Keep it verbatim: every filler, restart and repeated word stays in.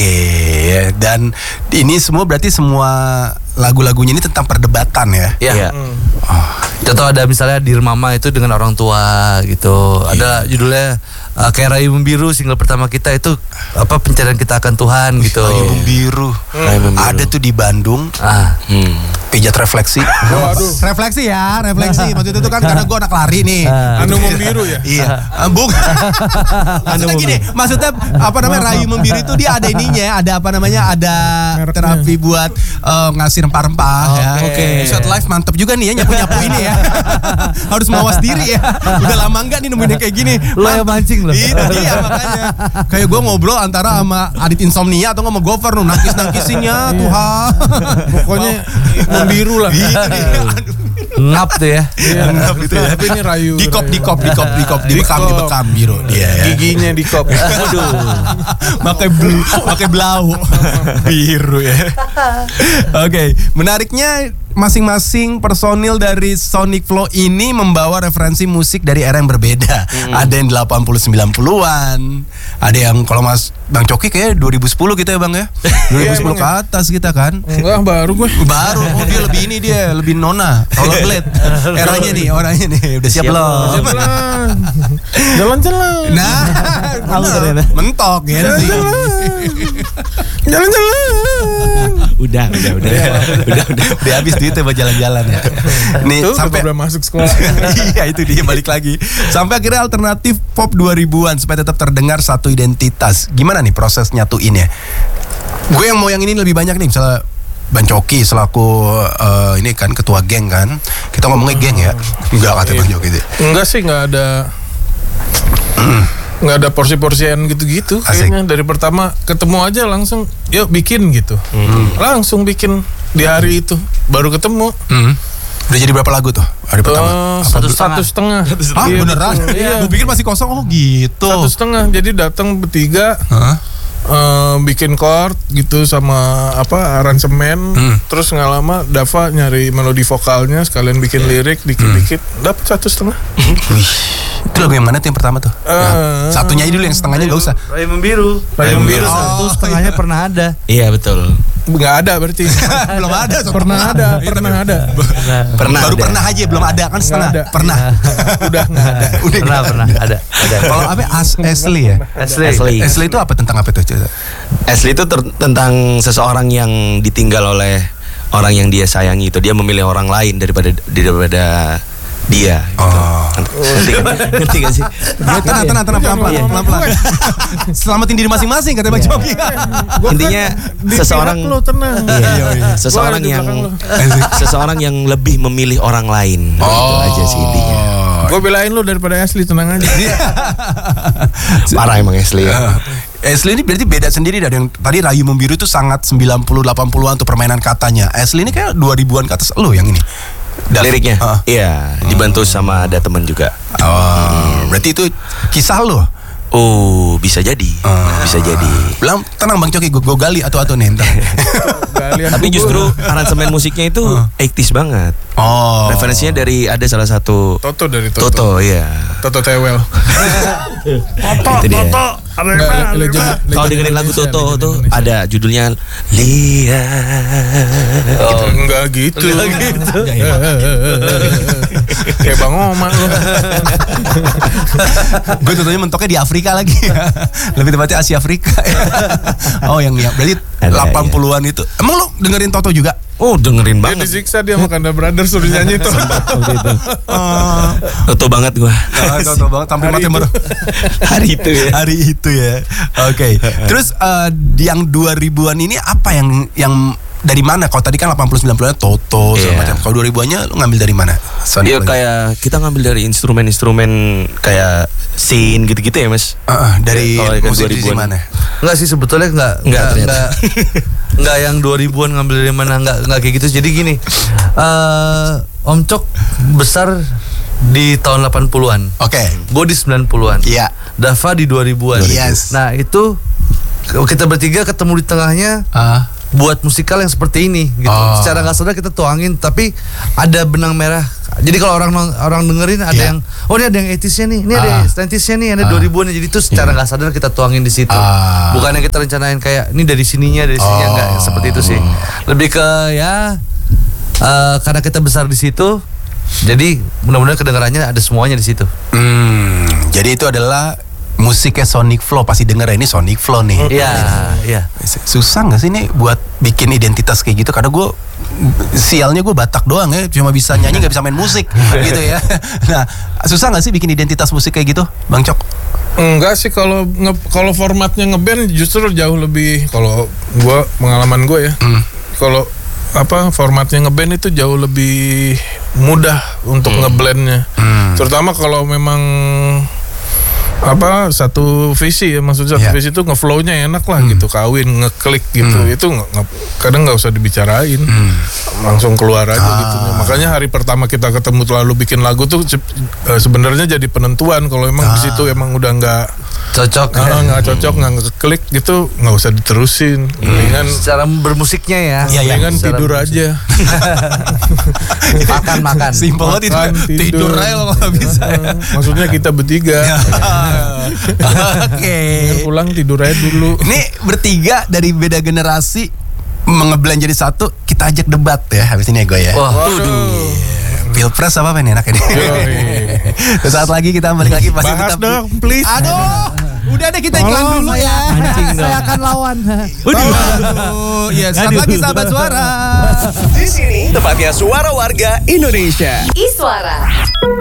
okay. Dan ini semua berarti semua lagu-lagunya ini tentang perdebatan ya? Iya. Hmm. Oh. Contoh ada misalnya Dear Mama itu dengan orang tua gitu. Ada judulnya uh, kayak Rayu Membiru, single pertama kita itu apa, pencarian kita akan Tuhan gitu. Rayu Membiru. Hmm. Ada tuh di Bandung. Ah. Hmm. Pijat refleksi. Waduh. Refleksi ya, refleksi. Maksudnya itu kan karena gue anak lari nih. Anu Membiru ya? Iya. Bung. Maksudnya gini, maksudnya apa namanya, Rayu Membiru itu dia ada ininya, ada apa namanya, ada Mereknya. terapi buat uh, ngasih rempah-rempah Oh, ya. oke. Shot life mantep juga nih ya, nyapu-nyapu ini ya. Harus mawas diri ya. Udah lama enggak nih nemuin yang kayak gini. Lo yang mancing lo. Itu dia makanya. Kayak gue ngobrol antara sama Adit Insomnia atau nggak sama Gopher nuh, nangkis-nangkisinnya Tuhan. Pokoknya Membiru lah. Itu dia. Aduh. Ngap tuh ya. Iya, Ngap gitu ya. Tapi ini Rayu. Dikop, Rayu. dikop, dikop, dikop, dibekam, Dikop. dibekam biru dia ya. Giginya dikop. Aduh. Pakai blu, pakai blau biru ya. Oke, menariknya masing-masing personil dari Sonic Flow ini membawa referensi musik dari era yang berbeda. Hmm. Ada yang delapan puluh sembilan puluhan, ada yang kalau Mas Bang Coki kayak dua ribu sepuluh gitu ya Bang ya. dua ribu sepuluh ke atas kita kan. Enggak, baru gue. Baru, oh dia lebih ini dia, lebih nona, rollerblade. Eranya nih, orangnya nih, udah siap, Siap belum? Jalan. Jalan-jalan. Nah, Tahu bener. ternyata. Mentok ya sih. Jalan-jalan. Udah, udah, udah. udah, udah. Dia habis duitnya buat jalan-jalan ya. Nih Tuh, sampai sampai belum masuk sekolah. iya itu dia, balik lagi. Sampai akhirnya alternatif pop dua ribuan supaya tetap terdengar satu identitas. Gimana nih proses nyatuinnya? Gue yang mau yang ini lebih banyak nih, misalnya Bang Coki selaku uh, ini kan ketua geng kan. Kita ngomongnya geng ya. Enggak kata Bang Coki itu. Enggak sih, enggak ada nggak ada porsi-porsian gitu-gitu. Asik. Kayaknya dari pertama ketemu aja langsung yuk bikin gitu. Hmm. Langsung bikin di hari itu baru ketemu. Hmm. Udah jadi berapa lagu tuh hari pertama? Uh, Apa satu, du- satu setengah. Ah Iya, beneran? betul. Iya. Gue pikir masih kosong. Oh gitu. Satu setengah. Jadi datang bertiga. Hah? Uh, bikin chord gitu sama apa aransemen, Hmm. terus nggak lama Dava nyari melodi vokalnya sekalian bikin lirik dikit-dikit, dapat satu setengah. Wih, itu lagu yang mana tuh yang pertama tuh? Uh, Yang satunya aja dulu, yang setengahnya nggak usah. Rayu Membiru. Rayu Membiru. Satu Oh, setengahnya pernah ada. Iya, betul. Nggak ada berarti. Belum ada. Sob. Pernah ada, pernah ada. Pernah Baru ada. pernah aja, belum ada kan setengah. Nggak ada. Pernah. Udah nggak ada. Udah Pernah, nggak pernah ada. Ada. Kalau apa As Ashley ya? Asli. Asli. Ashley itu apa, tentang apa tuh cerita? Asli itu ter- tentang seseorang yang ditinggal oleh orang yang dia sayangi itu. Dia memilih orang lain daripada daripada dia. Gitu. Oh. Ngerti, ngerti gak sih? Ah, tenang, tenang, tenang, pelan-pelan, Iya. pelan-pelan. Selamatin diri masing-masing katanya Bang Coki. Intinya Di seseorang pihak lo tenang. Iya, seseorang Gua ada di yang belakang seseorang yang lebih memilih orang lain. Itu aja sih intinya. Gue belain lo daripada Asli, tenang aja. Parah emang Asli ya. Ashley ini berarti beda sendiri dari yang tadi Rayu Membiru itu sangat sembilan puluh delapan puluhan tuh permainan katanya. Ashley ini kayak dua ribuan ke atas lo yang ini. Dav- Liriknya, Ah. iya, dibantu sama ada teman juga. Oh, berarti itu kisah lo. Oh, bisa jadi, Ah. bisa jadi. Bilang tenang Bang Coki, gue gali atau-atau nih ntar. Galian Tapi bubur. justru aransemen musiknya itu eighties banget. Oh. Referensinya dari ada salah satu Toto dari Toto. Toto, iya. Toto Tewel. Itu dia. Nggak, legend- Kalau legend dengerin lagu Indonesia, Toto legend tuh Indonesia. ada judulnya Lihat. Oh, enggak gitu. Enggak gitu. Kayak Bang Oman lu. Gue tentunya mentoknya di Afrika lagi. Lebih tepatnya Asia Afrika. Oh yang ya berarti Ada, delapan iya. puluhan itu. Emang lo dengerin Toto juga? Oh, dengerin Dia banget. disiksa dia sama Kanda Brothers suruh nyanyi itu. Toto banget gua. Ah, Toto banget tampil Hari mati itu. baru. Hari itu ya. Hari itu ya. Oke. Terus eh, yang dua ribuan ini apa yang yang dari mana? Kalau tadi kan delapan puluh sembilan puluhan Toto segala Iya. macam. Kalau dua ribuannya lo ngambil dari mana? Sonic Iya Flow. kayak kita ngambil dari instrumen-instrumen kayak scene gitu-gitu ya Mas. Ah, ah, dari Kalau kan musik dua di ribuan. mana? Enggak sih sebetulnya enggak Enggak, ternyata. enggak, enggak yang dua ribuan ngambil dari mana, enggak enggak kayak gitu. Jadi gini, eh Om Cok besar di tahun delapan puluhan. Oke. Gue di sembilan puluhan. Iya. Dava di dua ribuan. Yes. Nah, itu kita bertiga ketemu di tengahnya Ah. buat musikal yang seperti ini gitu. Oh. Secara nggak sadar kita tuangin, tapi ada benang merah Jadi kalau orang orang dengerin ada Yeah. yang oh ini ada yang eighties-nya nih, ini ada Ah. yang nineties-nya nih, ada Ah. dua ribuan-nya. Jadi itu secara nggak sadar kita tuangin di situ. Ah. Bukan yang kita rencanain kayak ini dari sininya, dari sininya Oh. enggak seperti itu sih. Lebih ke ya eh, karena kita besar di situ. Jadi mudah-mudahan kedengarannya ada semuanya di situ. Hmm, jadi itu adalah musiknya Sonic Flow. Pasti denger ini Sonic Flow nih. Iya, iya. Susah nggak sih nih buat bikin identitas kayak gitu? Karena gue sialnya gue Batak doang ya, cuma bisa nyanyi nggak bisa main musik gitu ya. Nah, susah nggak sih bikin identitas musik kayak gitu, Bang Cok? Enggak sih, kalau nge- kalau formatnya ngeband justru jauh lebih, kalau gua pengalaman gue ya. Kalau apa formatnya ngeband itu jauh lebih mudah untuk ngeblendnya. Terutama kalau memang apa satu visi ya, maksud satu Yeah. visi itu ngeflow-nya enak lah gitu, kawin ngeklik gitu. Itu nggak- nggak- kadang nggak usah dibicarain, langsung keluar aja gitu. Makanya hari pertama kita ketemu lalu bikin lagu tuh cep- eh, sebenarnya jadi penentuan kalau emang di situ emang udah nggak Cocok. ah, nggak cocok, nggak ngeklik gitu, nggak usah diterusin. Mendingan Secara bermusiknya ya. Iya, iya. mendingan Secara tidur bermusik. aja. Makan makan. Simpel banget itu. Makan, Tidur aja kalau nggak bisa. Ah, maksudnya kita bertiga. Oke. Pulang tidur aja dulu. Ini bertiga dari beda generasi mengeblend jadi satu, kita ajak debat ya habis ini ya gue ya. Wah, Waduh. Pilpres apa nih enaknya nih? Yoi. Saat lagi kita balik lagi pasti Bahas tetap. dong, please. Aduh, udah deh kita iklan Tolong, dulu saya, ya. saya akan lawan. Aduh, ya saat lagi sahabat suara. Di sini tempatnya suara warga Indonesia. Iswara